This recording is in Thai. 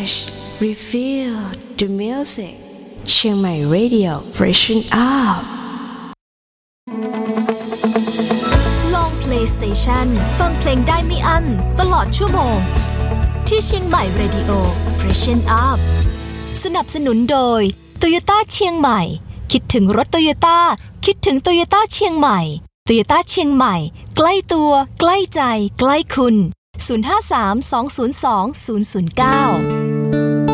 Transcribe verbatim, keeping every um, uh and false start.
Refresh Refill the music เชียงใหม่ Radio Freshen Up ลอง PlayStation ฟังเพลงได้ไม่อั้นตลอดชั่วโมงที่เชียงใหม่ Radio Freshen Up สนับสนุนโดย Toyota เชียงใหม่คิดถึงรถ Toyota คิดถึง Toyota เชียงใหม่ Toyota เชียงใหม่ใกล้ตัวใกล้ใจใกล้คุณศูนย์ ห้า สาม สอง ศูนย์ สอง ศูนย์ ศูนย์ เก้า